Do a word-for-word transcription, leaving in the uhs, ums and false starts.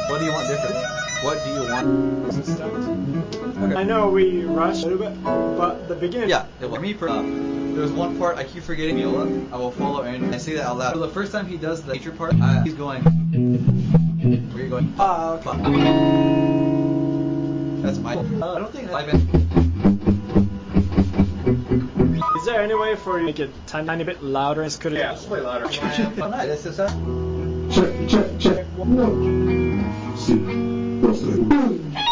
What do you want different? What do you want? Okay. I know we rushed a little bit, but the beginning. Yeah, it was me. Per- uh, there's one part I keep forgetting. Viola. I will follow and I say that out loud. So the first time he does the nature part, uh, he's going. Where are you going? Ah, uh, That's my. Uh, I don't think I've been. Is there any way for you to make it tiny, tiny bit louder? Could yeah, let's play louder. This is a. Check, check, check. One, two, three.